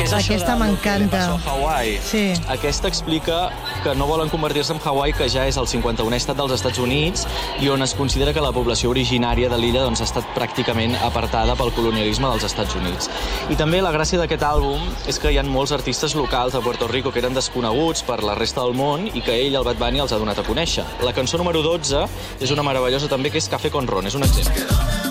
Aquesta m'encanta. Hawaii. Sí. Aquesta explica que no volen convertir-se en Hawaii, que ja és el 51è estat dels Estats Units i on es considera que la població originària de l'illa ha estat pràcticament apartada pel colonialisme dels Estats Units. I també la gràcia d'aquest àlbum és que hi ha molts artistes locals de Puerto Rico que eren desconeguts per la resta del món i que ell, el Bad Bunny, els ha donat a conèixer. La cançó número 12 és una meravellosa també, que és Café con Ron, és un exemple.